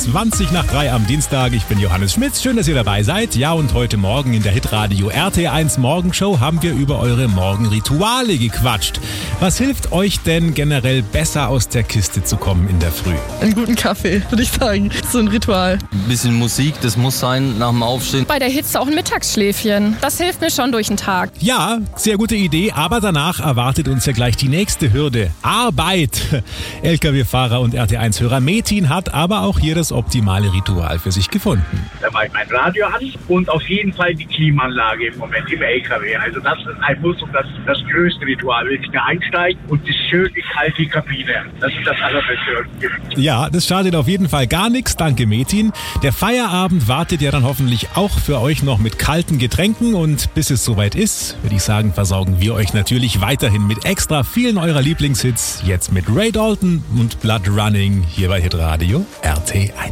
20 nach 3 am Dienstag. Ich bin Johannes Schmitz. Schön, dass ihr dabei seid. Ja, und heute Morgen in der Hitradio RT1 Morgenshow haben wir über eure Morgenrituale gequatscht. Was hilft euch denn generell besser aus der Kiste zu kommen in der Früh? Einen guten Kaffee, würde ich sagen. So ein Ritual. Ein bisschen Musik, das muss sein nach dem Aufstehen. Bei der Hitze auch ein Mittagsschläfchen. Das hilft mir schon durch den Tag. Ja, sehr gute Idee, aber danach erwartet uns ja gleich die nächste Hürde. Arbeit. LKW-Fahrer und RT1-Hörer Metin hat aber auch hier das optimale Ritual für sich gefunden. Da mache ich mein Radio an und auf jeden Fall die Klimaanlage im Moment im LKW. Also das ist ein Muss und das größte Ritual, wenn ich da einsteige und die schöne kalte Kabine. Das ist das Allerbeste. Ja, das schadet auf jeden Fall gar nichts, danke Metin. Der Feierabend wartet ja dann hoffentlich auch für euch noch mit kalten Getränken und bis es soweit ist, würde ich sagen, versorgen wir euch natürlich weiterhin mit extra vielen eurer Lieblingshits. Jetzt mit Ray Dalton und Blood Running hier bei Hitradio RT1.